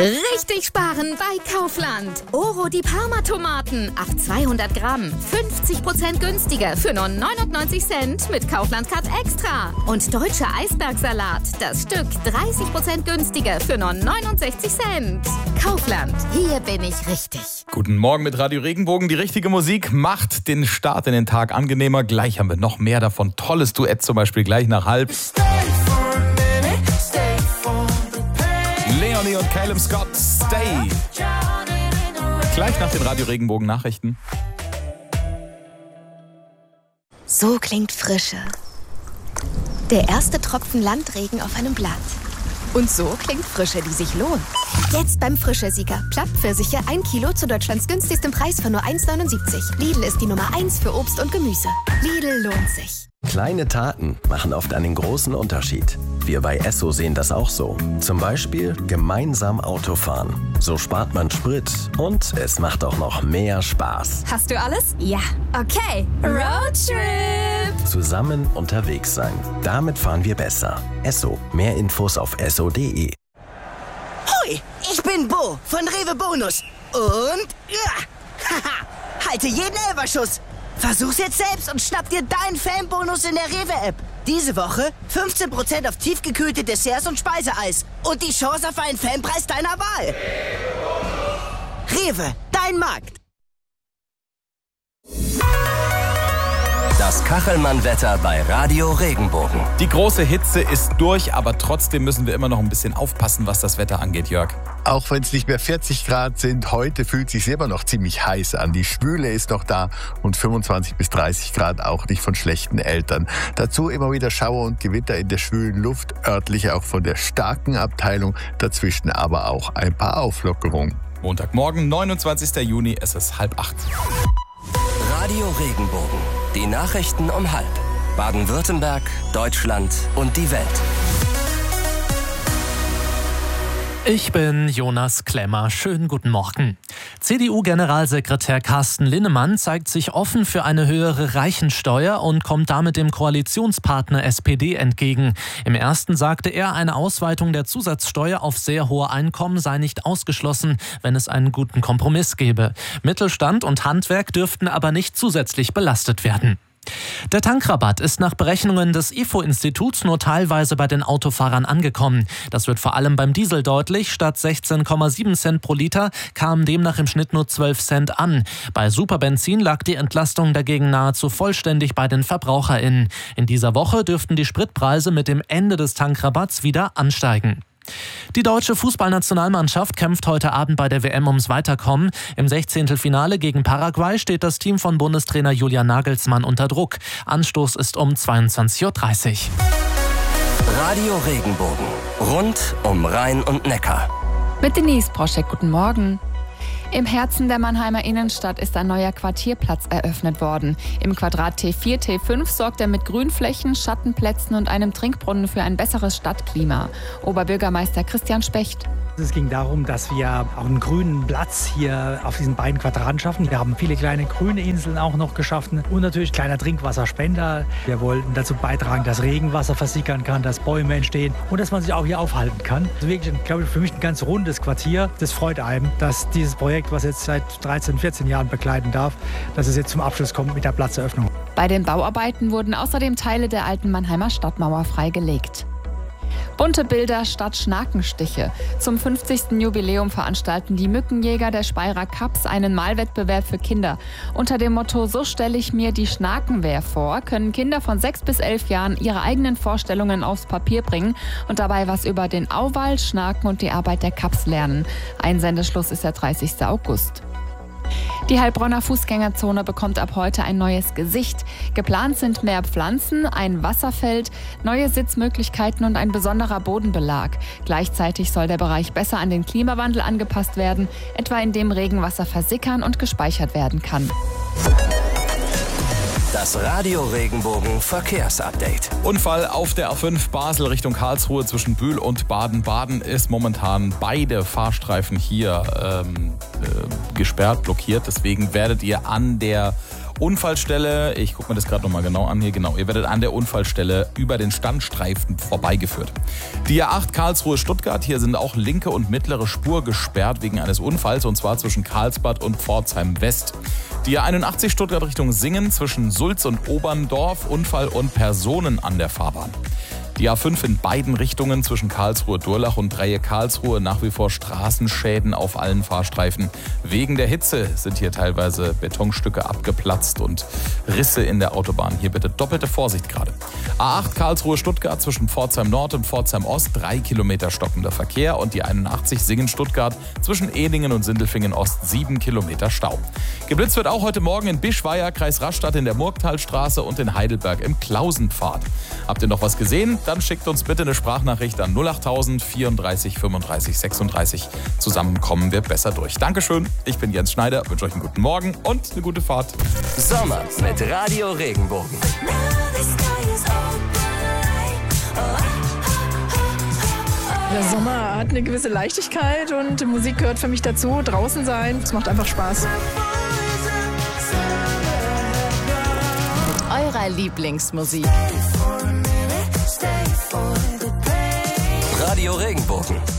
Richtig sparen bei Kaufland. Oro die Parma-Tomaten ab 200 Gramm. 50% günstiger für nur 99 Cent mit Kaufland Card Extra. Und deutscher Eisbergsalat. Das Stück 30% günstiger für nur 69 Cent. Kaufland. Hier bin ich richtig. Guten Morgen mit Radio Regenbogen. Die richtige Musik macht den Start in den Tag angenehmer. Gleich haben wir noch mehr davon. Tolles Duett zum Beispiel gleich nach halb. Leonie und Caleb Scott, Stay. Gleich nach den Radio Regenbogen Nachrichten. So klingt Frische. Der erste Tropfen Landregen auf einem Blatt. Und so klingt Frische, die sich lohnt. Jetzt beim Frische-Sieger. Plattpfirsiche 1 Kilo zu Deutschlands günstigstem Preis von nur 1,79. Lidl ist die Nummer 1 für Obst und Gemüse. Lidl lohnt sich. Kleine Taten machen oft einen großen Unterschied. Wir bei Esso sehen das auch so. Zum Beispiel gemeinsam Autofahren. So spart man Sprit und es macht auch noch mehr Spaß. Hast du alles? Ja. Okay. Roadtrip. Zusammen unterwegs sein. Damit fahren wir besser. Esso. Mehr Infos auf esso.de. Hoi, ich bin Bo von Rewe Bonus. Und haha, halte jeden Elferschuss. Versuch's jetzt selbst und schnapp dir deinen Fanbonus in der Rewe-App. Diese Woche 15% auf tiefgekühlte Desserts und Speiseeis. Und die Chance auf einen Fanpreis deiner Wahl. Rewe, dein Markt. Das Kachelmann-Wetter bei Radio Regenbogen. Die große Hitze ist durch, aber trotzdem müssen wir immer noch ein bisschen aufpassen, was das Wetter angeht, Jörg. Auch wenn es nicht mehr 40 Grad sind, heute fühlt es sich immer noch ziemlich heiß an. Die Schwüle ist noch da und 25 bis 30 Grad auch nicht von schlechten Eltern. Dazu immer wieder Schauer und Gewitter in der schwülen Luft, örtlich auch von der starken Abteilung, dazwischen aber auch ein paar Auflockerungen. Montagmorgen, 29. Juni, es ist 7:30. Radio Regenbogen. Die Nachrichten um 7:30. Baden-Württemberg, Deutschland und die Welt. Ich bin Jonas Klemmer. Schönen guten Morgen. CDU-Generalsekretär Carsten Linnemann zeigt sich offen für eine höhere Reichensteuer und kommt damit dem Koalitionspartner SPD entgegen. Im ersten sagte er, eine Ausweitung der Zusatzsteuer auf sehr hohe Einkommen sei nicht ausgeschlossen, wenn es einen guten Kompromiss gäbe. Mittelstand und Handwerk dürften aber nicht zusätzlich belastet werden. Der Tankrabatt ist nach Berechnungen des IFO-Instituts nur teilweise bei den Autofahrern angekommen. Das wird vor allem beim Diesel deutlich. Statt 16,7 Cent pro Liter kamen demnach im Schnitt nur 12 Cent an. Bei Superbenzin lag die Entlastung dagegen nahezu vollständig bei den VerbraucherInnen. In dieser Woche dürften die Spritpreise mit dem Ende des Tankrabatts wieder ansteigen. Die deutsche Fußballnationalmannschaft kämpft heute Abend bei der WM ums Weiterkommen. Im 16. Finale gegen Paraguay steht das Team von Bundestrainer Julian Nagelsmann unter Druck. Anstoß ist um 22:30 Uhr. Radio Regenbogen. Rund um Rhein und Neckar. Mit Denise Broschek, guten Morgen. Im Herzen der Mannheimer Innenstadt ist ein neuer Quartierplatz eröffnet worden. Im Quadrat T4, T5 sorgt er mit Grünflächen, Schattenplätzen und einem Trinkbrunnen für ein besseres Stadtklima. Oberbürgermeister Christian Specht. Es ging darum, dass wir auch einen grünen Platz hier auf diesen beiden Quadraten schaffen. Wir haben viele kleine grüne Inseln auch noch geschaffen und natürlich kleiner Trinkwasserspender. Wir wollten dazu beitragen, dass Regenwasser versickern kann, dass Bäume entstehen und dass man sich auch hier aufhalten kann. Also wirklich, glaube ich, für mich ein ganz rundes Quartier. Das freut einem, dass dieses Projekt, was jetzt seit 13, 14 Jahren begleiten darf, dass es jetzt zum Abschluss kommt mit der Platzeröffnung. Bei den Bauarbeiten wurden außerdem Teile der alten Mannheimer Stadtmauer freigelegt. Bunte Bilder statt Schnakenstiche. Zum 50. Jubiläum veranstalten die Mückenjäger der Speyerer Cups einen Malwettbewerb für Kinder. Unter dem Motto "So stelle ich mir die Schnakenwehr vor" können Kinder von 6 bis 11 Jahren ihre eigenen Vorstellungen aufs Papier bringen und dabei was über den Auwal, Schnaken und die Arbeit der Cups lernen. Einsendeschluss ist der 30. August. Die Heilbronner Fußgängerzone bekommt ab heute ein neues Gesicht. Geplant sind mehr Pflanzen, ein Wasserfeld, neue Sitzmöglichkeiten und ein besonderer Bodenbelag. Gleichzeitig soll der Bereich besser an den Klimawandel angepasst werden, etwa indem Regenwasser versickern und gespeichert werden kann. Das Radio Regenbogen Verkehrsupdate. Unfall auf der A5 Basel Richtung Karlsruhe zwischen Bühl und Baden-Baden ist momentan beide Fahrstreifen hier gesperrt, blockiert. Deswegen werdet ihr an der Unfallstelle, ich gucke mir das gerade nochmal genau an hier, genau, ihr werdet an der Unfallstelle über den Standstreifen vorbeigeführt. Die A8 Karlsruhe-Stuttgart, hier sind auch linke und mittlere Spur gesperrt wegen eines Unfalls, und zwar zwischen Karlsbad und Pforzheim West. Die A81 Stuttgart Richtung Singen zwischen Sulz und Oberndorf, Unfall und Personen an der Fahrbahn. Die A5 in beiden Richtungen zwischen Karlsruhe-Durlach und Dreieck Karlsruhe, nach wie vor Straßenschäden auf allen Fahrstreifen. Wegen der Hitze sind hier teilweise Betonstücke abgeplatzt und Risse in der Autobahn. Hier bitte doppelte Vorsicht gerade. A8 Karlsruhe-Stuttgart zwischen Pforzheim Nord und Pforzheim Ost, 3 Kilometer stockender Verkehr. Und die 81 Singen-Stuttgart zwischen Ehlingen und Sindelfingen Ost, 7 Kilometer Stau. Geblitzt wird auch heute Morgen in Bischweier, Kreis Rastatt in der Murgtalstraße und in Heidelberg im Klausenpfad. Habt ihr noch was gesehen? Dann schickt uns bitte eine Sprachnachricht an 08000 34 35 36. Zusammen kommen wir besser durch. Dankeschön, ich bin Jens Schneider, wünsche euch einen guten Morgen und eine gute Fahrt. Sommer mit Radio Regenbogen. Der Sommer hat eine gewisse Leichtigkeit und Musik gehört für mich dazu. Draußen sein, es macht einfach Spaß. Eurer Lieblingsmusik. Radio Regenbogen.